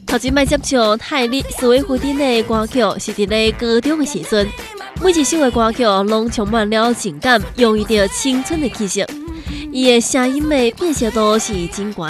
头前摆接唱泰利斯威夫丁的歌曲，是伫咧高中的时阵，每一首的歌曲拢充满了情感，洋溢着青春的气息。伊的声音的辨识度是真悬。